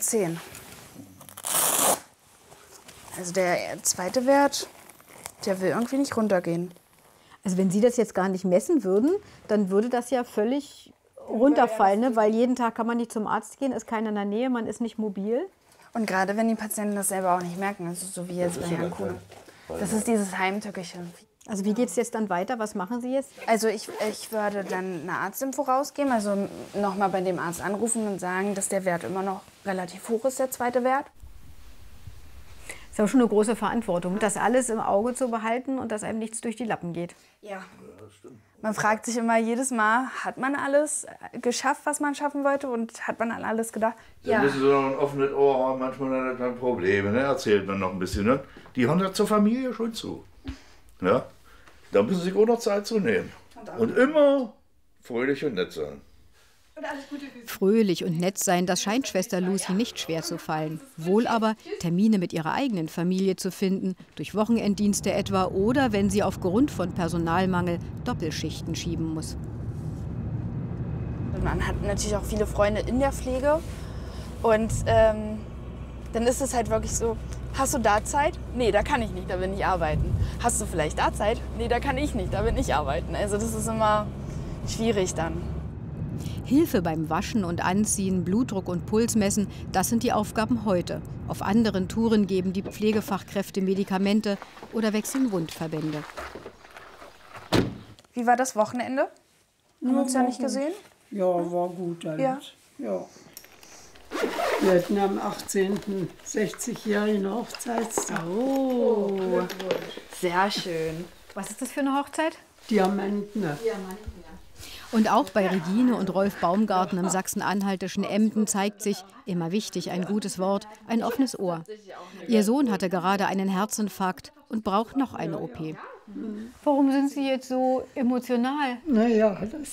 10. Also der zweite Wert, der will irgendwie nicht runtergehen. Also wenn Sie das jetzt gar nicht messen würden, dann würde das ja völlig runterfallen, ne? Weil jeden Tag kann man nicht zum Arzt gehen, ist keiner in der Nähe, man ist nicht mobil. Und gerade wenn die Patienten das selber auch nicht merken, also so wie jetzt bei Herrn Kuhne. Das ist dieses Heimtückische. Also wie geht es jetzt dann weiter? Was machen Sie jetzt? Also ich würde dann eine Arztinfo rausgeben, also nochmal bei dem Arzt anrufen und sagen, dass der Wert immer noch relativ hoch ist, der zweite Wert. Das ist aber schon eine große Verantwortung, das alles im Auge zu behalten und dass einem nichts durch die Lappen geht. Ja. Man fragt sich immer jedes Mal, hat man alles geschafft, was man schaffen wollte, und hat man an alles gedacht? Dann müssen sie noch ein offenes Ohr haben, manchmal dann Probleme, ne? Erzählt man noch ein bisschen. Ne? Die hören da zur Familie schon zu. Ja? Da müssen sie sich auch noch Zeit zu nehmen. Und immer fröhlich und nett sein. Fröhlich und nett sein, das scheint Schwester Lucy nicht schwer zu fallen. Wohl aber, Termine mit ihrer eigenen Familie zu finden, durch Wochenenddienste etwa, oder wenn sie aufgrund von Personalmangel Doppelschichten schieben muss. Man hat natürlich auch viele Freunde in der Pflege. Und dann ist es halt wirklich so, hast du da Zeit? Nee, da kann ich nicht, da bin ich arbeiten. Hast du vielleicht da Zeit? Nee, da kann ich nicht, da bin ich arbeiten. Also das ist immer schwierig dann. Hilfe beim Waschen und Anziehen, Blutdruck und Puls messen, das sind die Aufgaben heute. Auf anderen Touren geben die Pflegefachkräfte Medikamente oder wechseln Wundverbände. Wie war das Wochenende? Haben wir uns ja nicht gesehen? Ja, war gut alles. Ja. Ja. Wir hatten am 18. 60-jährigen Hochzeitstag. Oh, sehr schön. Was ist das für eine Hochzeit? Diamanten. Und auch bei Regine und Rolf Baumgarten im sachsen-anhaltischen Emden zeigt sich, immer wichtig, ein gutes Wort, ein offenes Ohr. Ihr Sohn hatte gerade einen Herzinfarkt und braucht noch eine OP. Warum sind Sie jetzt so emotional? Naja,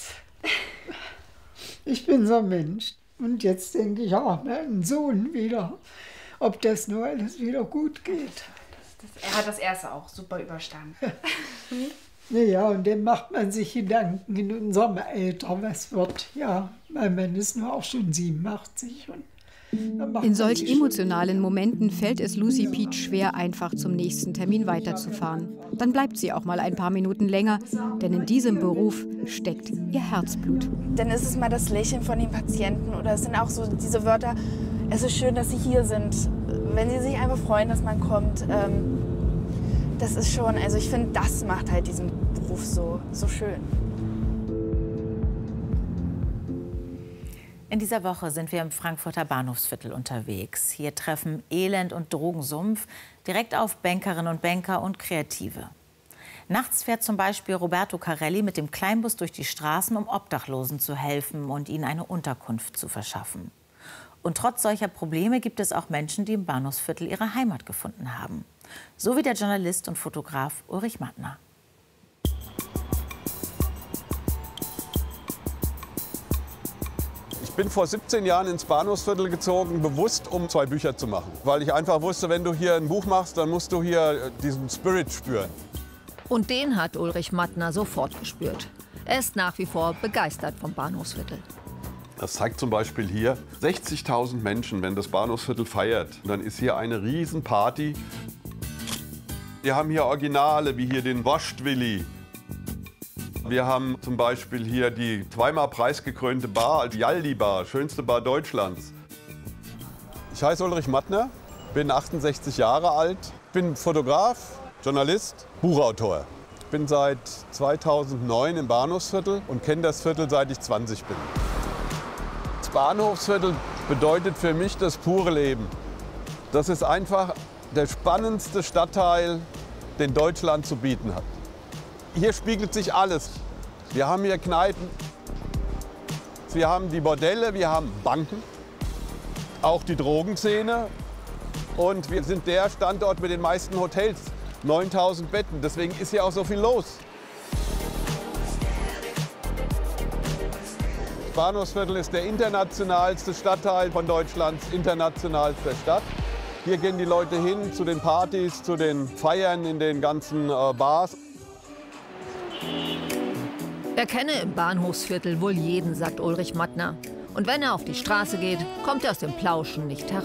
ich bin so ein Mensch. Und jetzt denke ich auch meinen Sohn wieder, ob das nur alles wieder gut geht. Er hat das erste auch super überstanden. Naja, und dann macht man sich Gedanken in unserem Alter, was wird. Ja, mein Mann ist nur auch schon 87. In solch emotionalen Momenten fällt es Lucy Pietsch schwer, einfach zum nächsten Termin weiterzufahren. Dann bleibt sie auch mal ein paar Minuten länger, denn in diesem Beruf steckt ihr Herzblut. Dann ist es mal das Lächeln von den Patienten, oder es sind auch so diese Wörter, es ist schön, dass Sie hier sind. Wenn Sie sich einfach freuen, dass man kommt, das ist schon, also ich finde, das macht halt diesen Beruf so schön. In dieser Woche sind wir im Frankfurter Bahnhofsviertel unterwegs. Hier treffen Elend und Drogensumpf direkt auf Bankerinnen und Banker und Kreative. Nachts fährt zum Beispiel Roberto Carelli mit dem Kleinbus durch die Straßen, um Obdachlosen zu helfen und ihnen eine Unterkunft zu verschaffen. Und trotz solcher Probleme gibt es auch Menschen, die im Bahnhofsviertel ihre Heimat gefunden haben. So wie der Journalist und Fotograf Ulrich Mattner. Ich bin vor 17 Jahren ins Bahnhofsviertel gezogen, bewusst, um 2 Bücher zu machen. Weil ich einfach wusste, wenn du hier ein Buch machst, dann musst du hier diesen Spirit spüren. Und den hat Ulrich Mattner sofort gespürt. Er ist nach wie vor begeistert vom Bahnhofsviertel. Das zeigt zum Beispiel hier 60.000 Menschen, wenn das Bahnhofsviertel feiert. Und dann ist hier eine Riesenparty. Wir haben hier Originale, wie hier den Wascht-Willi. Wir haben zum Beispiel hier die 2-mal preisgekrönte Bar, die Jaldi Bar, schönste Bar Deutschlands. Ich heiße Ulrich Mattner, bin 68 Jahre alt, bin Fotograf, Journalist, Buchautor. Ich bin seit 2009 im Bahnhofsviertel und kenne das Viertel, seit ich 20 bin. Das Bahnhofsviertel bedeutet für mich das pure Leben. Das ist einfach der spannendste Stadtteil, den Deutschland zu bieten hat. Hier spiegelt sich alles. Wir haben hier Kneipen, wir haben die Bordelle, wir haben Banken, auch die Drogenszene. Und wir sind der Standort mit den meisten Hotels, 9000 Betten. Deswegen ist hier auch so viel los. Das Bahnhofsviertel ist der internationalste Stadtteil von Deutschlands internationalster Stadt. Hier gehen die Leute hin zu den Partys, zu den Feiern in den ganzen Bars. Er kenne im Bahnhofsviertel wohl jeden, sagt Ulrich Mattner. Und wenn er auf die Straße geht, kommt er aus dem Plauschen nicht heraus.